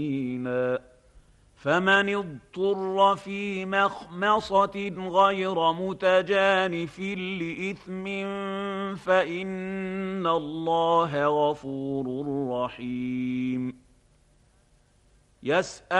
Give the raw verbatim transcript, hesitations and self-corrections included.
فمن اضطر في مخمصة غير متجانف لإثم فإن الله غفور رحيم. يسأل